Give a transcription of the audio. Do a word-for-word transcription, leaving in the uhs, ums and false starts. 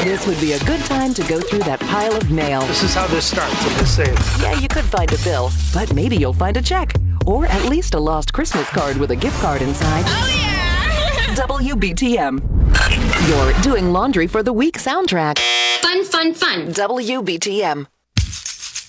This would be a good time to go through that pile of mail. This is how this starts in this save. Yeah, you could find a bill, but maybe you'll find a check. Or at least a lost Christmas card with a gift card inside. Oh, yeah! W B T M. You're doing laundry for the week soundtrack. Fun, fun, fun. W B T M.